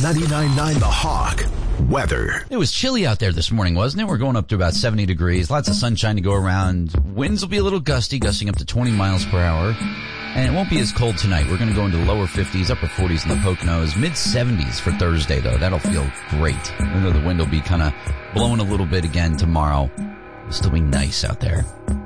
99.9 The Hawk. Weather. It was chilly out there this morning, wasn't it? We're going up to about 70 degrees. Lots of sunshine to go around. Winds will be a little gusty, gusting up to 20 miles per hour. And it won't be as cold tonight. We're going to go into the lower 50s, upper 40s in the Poconos. Mid-70s for Thursday, though. That'll feel great. Even though the wind will be kind of blowing a little bit again tomorrow. It'll still be nice out there.